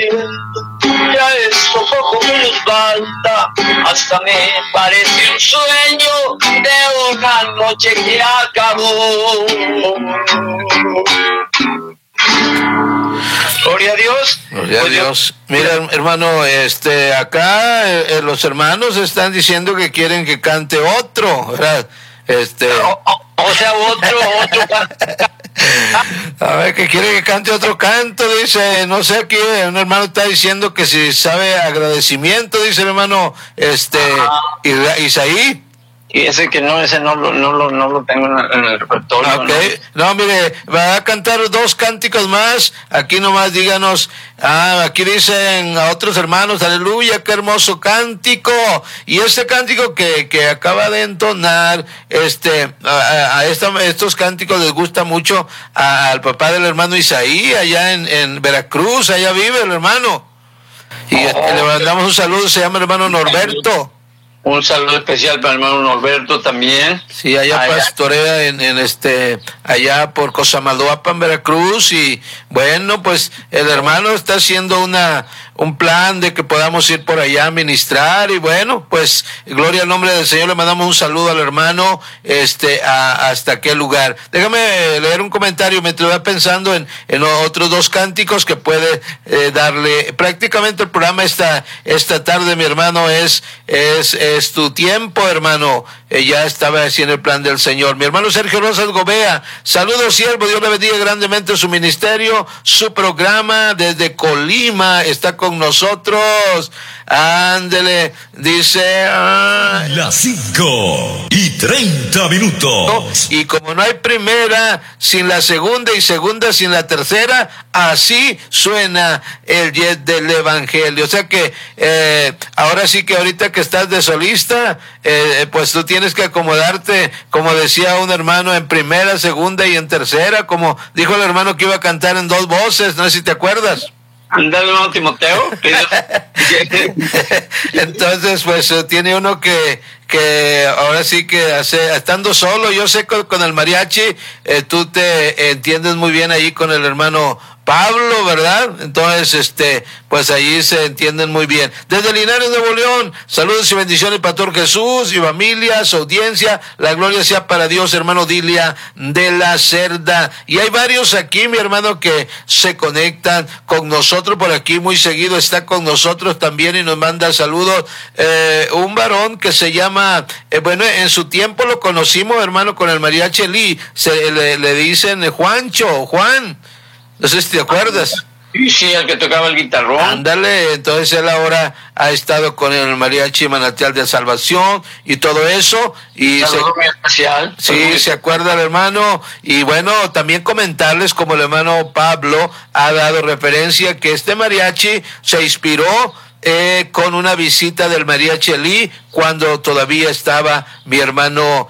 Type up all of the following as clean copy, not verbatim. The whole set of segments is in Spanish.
ya esto poco menos falta, hasta me parece un sueño de una noche que acabó. Gloria a Dios. Gloria a Dios. Mira, hermano, acá los hermanos están diciendo que quieren que cante otro, ¿verdad? O sea, otro a ver, que quiere que cante otro canto, dice, no sé qué, un hermano está diciendo que si sabe agradecimiento, dice el hermano, Isaí. Y ese no lo tengo en el repertorio. Okay. No, mire, va a cantar 2 cánticos más. Aquí nomás díganos. Aquí dicen a otros hermanos, aleluya, qué hermoso cántico. Y este cántico que acaba de entonar, estos cánticos les gusta mucho al papá del hermano Isaí, allá en Veracruz, allá vive el hermano. Y le mandamos un saludo, se llama el hermano Norberto. Un saludo especial para el hermano Norberto también. Sí, allá pastorea allá por Cosamaloapan, Veracruz, y bueno, pues el hermano está haciendo un plan de que podamos ir por allá a ministrar, y bueno, pues gloria al nombre del Señor, le mandamos un saludo al hermano, hasta aquel lugar. Déjame leer un comentario mientras voy pensando en otros 2 cánticos que puede darle. Prácticamente el programa esta tarde, mi hermano, es tu tiempo, hermano. Ya estaba así en el plan del Señor. Mi hermano Sergio Rosas Gobea, saludos, siervo, Dios le bendiga grandemente su ministerio, su programa desde Colima, está con nosotros. Ándele, dice las 5:30. Y como no hay primera sin la segunda y segunda sin la tercera, así suena el jet del evangelio. O sea que ahora sí que ahorita que estás de solista, pues tú tienes que acomodarte, como decía un hermano, en primera, segunda y en tercera, como dijo el hermano que iba a cantar en 2 voces, no sé si te acuerdas. Ándale, hermano Timoteo. Entonces, pues tiene uno que ahora sí que estando solo, yo sé con el mariachi, tú te entiendes muy bien ahí con el hermano Pablo, ¿verdad? Entonces, pues allí se entienden muy bien. Desde Linares, Nuevo León, saludos y bendiciones, Pastor Jesús y familia, su audiencia, la gloria sea para Dios, hermano Dilia de la Cerda. Y hay varios aquí, mi hermano, que se conectan con nosotros por aquí muy seguido, está con nosotros también y nos manda saludos. Un varón que se llama, bueno, en su tiempo lo conocimos, hermano, con el mariachi Lee, le dicen Juan. No sé si te acuerdas. Sí, el que tocaba el guitarrón. Ándale, entonces él ahora ha estado con el mariachi Manantial de Salvación y todo eso. Y saludo muy especial. Sí, se acuerda el hermano. Y bueno, también comentarles como el hermano Pablo ha dado referencia que este mariachi se inspiró con una visita del mariachi Elí cuando todavía estaba mi hermano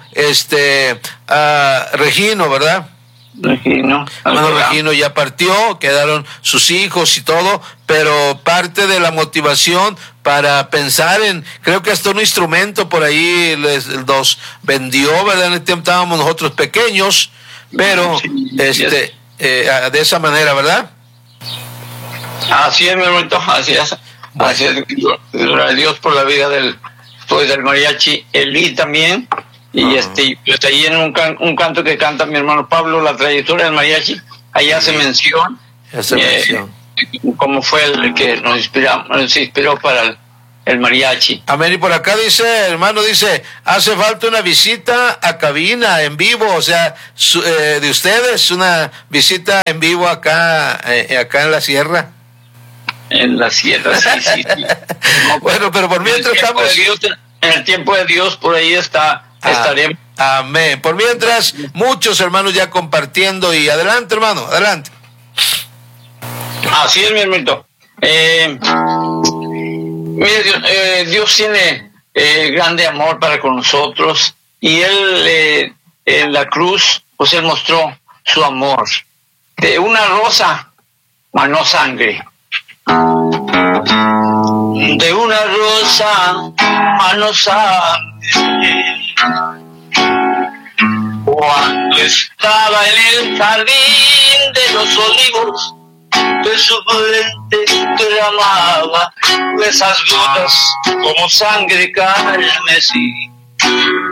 Regino, ¿verdad? Regino. Hermano Regino ya partió, quedaron sus hijos y todo, pero parte de la motivación para pensar creo que hasta un instrumento por ahí los vendió, ¿verdad? En el tiempo estábamos nosotros pequeños, pero sí, de esa manera, ¿verdad? Así es, mi hermanito, así es. Bueno. Así es, gloria a Dios por la vida del mariachi Elí también. Y pues ahí en un canto que canta mi hermano Pablo, la trayectoria del mariachi, allá se menciona cómo fue el que nos inspiró para el mariachi. Amén. Y por acá dice, hermano, hace falta una visita a cabina en vivo, o sea, de ustedes, una visita en vivo acá en la sierra. En la sierra, sí. No, bueno, pero por mientras estamos... En el tiempo de Dios, por ahí estaremos. Amén. Por mientras, muchos hermanos ya compartiendo. Y adelante, hermano, adelante. Así es, mi hermanito. Mire, Dios tiene grande amor para con nosotros. Y Él, en la cruz, pues Él mostró su amor. De una rosa, manó sangre. De una rosa, manó sangre. Cuando estaba en el jardín de los olivos, de su frente derramaba, esas gotas como sangre carmesí.